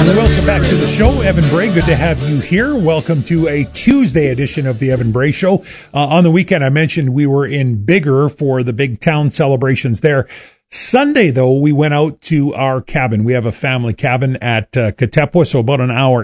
Welcome back to the show. Evan Bray, good to have you here. Welcome to a Tuesday edition of the Evan Bray Show. On the weekend, I mentioned we were in Bigger for the big town celebrations there. Sunday, though, we went out to our cabin. We have a family cabin at Katepwa, so about an hour